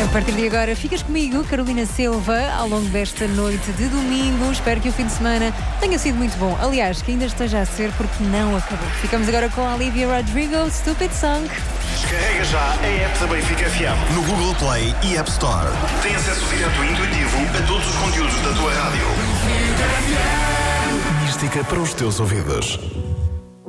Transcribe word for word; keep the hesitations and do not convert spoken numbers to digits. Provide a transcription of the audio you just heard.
A partir de agora, ficas comigo, Carolina Silva, ao longo desta noite de domingo. Espero que o fim de semana tenha sido muito bom. Aliás, que ainda esteja a ser, porque não acabou. Ficamos agora com a Olivia Rodrigo, Stupid Song. Descarrega já a app da Benfica F M no Google Play e App Store. Tem acesso direto e intuitivo a todos os conteúdos da tua rádio. Mística para os teus ouvidos.